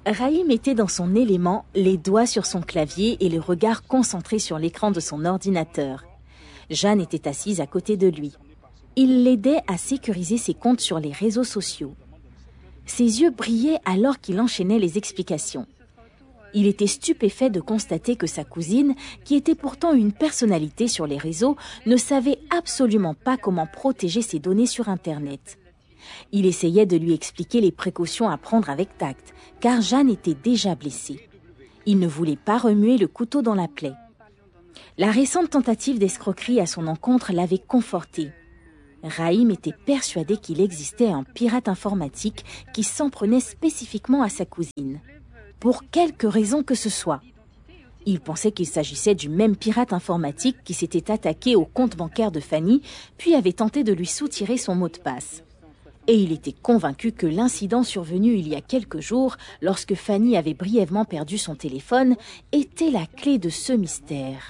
Raïm était dans son élément, les doigts sur son clavier et le regard concentré sur l'écran de son ordinateur. Jeanne était assise à côté de lui. Il l'aidait à sécuriser ses comptes sur les réseaux sociaux. Ses yeux brillaient alors qu'il enchaînait les explications. Il était stupéfait de constater que sa cousine, qui était pourtant une personnalité sur les réseaux, ne savait absolument pas comment protéger ses données sur Internet. Il essayait de lui expliquer les précautions à prendre avec tact, car Jeanne était déjà blessée. Il ne voulait pas remuer le couteau dans la plaie. La récente tentative d'escroquerie à son encontre l'avait conforté. Raïm était persuadé qu'il existait un pirate informatique qui s'en prenait spécifiquement à sa cousine, pour quelque raison que ce soit. Il pensait qu'il s'agissait du même pirate informatique qui s'était attaqué au compte bancaire de Fanny, puis avait tenté de lui soutirer son mot de passe. Et il était convaincu que l'incident survenu il y a quelques jours, lorsque Fanny avait brièvement perdu son téléphone, était la clé de ce mystère.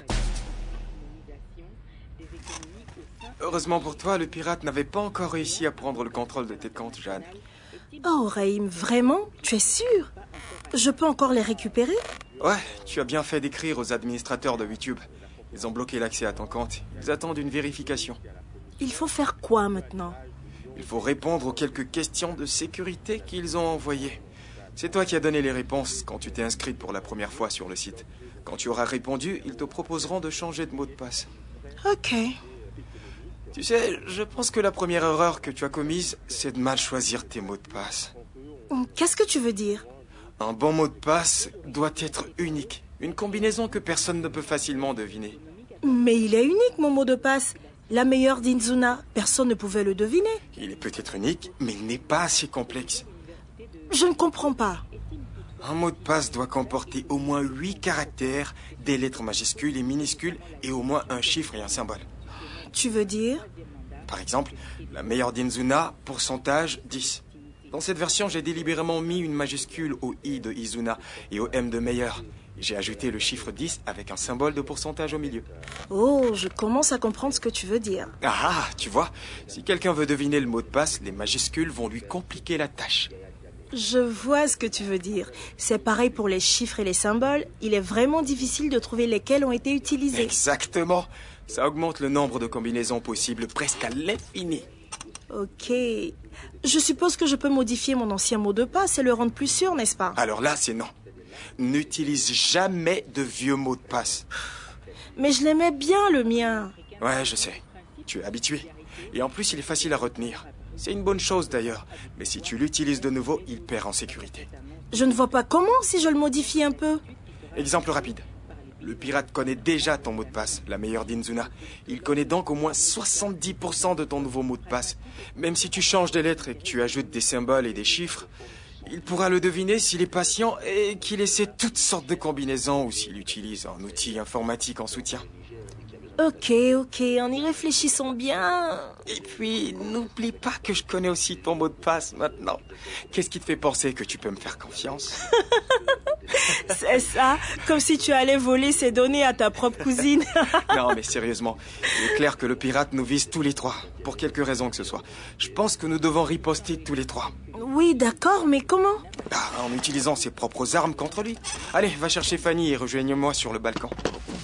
Heureusement pour toi, le pirate n'avait pas encore réussi à prendre le contrôle de tes comptes, Jeanne. Oh, Raïm, vraiment? Tu es sûr? Je peux encore les récupérer? Ouais, tu as bien fait d'écrire aux administrateurs de YouTube. Ils ont bloqué l'accès à ton compte. Ils attendent une vérification. Il faut faire quoi maintenant? Il faut répondre aux quelques questions de sécurité qu'ils ont envoyées. C'est toi qui as donné les réponses quand tu t'es inscrite pour la première fois sur le site. Quand tu auras répondu, ils te proposeront de changer de mot de passe. Ok. Tu sais, je pense que la première erreur que tu as commise, c'est de mal choisir tes mots de passe. Qu'est-ce que tu veux dire? Un bon mot de passe doit être unique. Une combinaison que personne ne peut facilement deviner. Mais il est unique, mon mot de passe. La meilleure d'Inzuna, personne ne pouvait le deviner. Il est peut-être unique, mais il n'est pas assez complexe. Je ne comprends pas. Un mot de passe doit comporter au moins 8 caractères, des lettres majuscules et minuscules, et au moins un chiffre et un symbole. Tu veux dire? Par exemple, la meilleure d'Inzuna, pourcentage 10. Dans cette version, j'ai délibérément mis une majuscule au I de Izuna et au M de meilleur. J'ai ajouté le chiffre 10 avec un symbole de pourcentage au milieu. Oh, je commence à comprendre ce que tu veux dire. Ah, tu vois, si quelqu'un veut deviner le mot de passe, les majuscules vont lui compliquer la tâche. Je vois ce que tu veux dire. C'est pareil pour les chiffres et les symboles. Il est vraiment difficile de trouver lesquels ont été utilisés. Exactement. Ça augmente le nombre de combinaisons possibles presque à l'infini. Ok. Je suppose que je peux modifier mon ancien mot de passe et le rendre plus sûr, n'est-ce pas? Alors là, c'est non. N'utilise jamais de vieux mots de passe. Mais je l'aimais bien, le mien. Ouais, je sais. Tu es habitué. Et en plus, il est facile à retenir. C'est une bonne chose d'ailleurs. Mais si tu l'utilises de nouveau, il perd en sécurité. Je ne vois pas comment si je le modifie un peu. Exemple rapide. Le pirate connaît déjà ton mot de passe, la meilleure d'Inzuna. Il connaît donc au moins 70% de ton nouveau mot de passe. Même si tu changes des lettres et que tu ajoutes des symboles et des chiffres, il pourra le deviner s'il est patient et qu'il essaie toutes sortes de combinaisons ou s'il utilise un outil informatique en soutien. Ok, en y réfléchissant bien. Et puis, n'oublie pas que je connais aussi ton mot de passe maintenant. Qu'est-ce qui te fait penser que tu peux me faire confiance? C'est ça, comme si tu allais voler ces données à ta propre cousine. Non, mais sérieusement, il est clair que le pirate nous vise tous les trois, pour quelque raison que ce soit. Je pense que nous devons riposter tous les trois. Oui, d'accord, mais comment? En utilisant ses propres armes contre lui. Allez, va chercher Fanny et rejoigne-moi sur le balcon.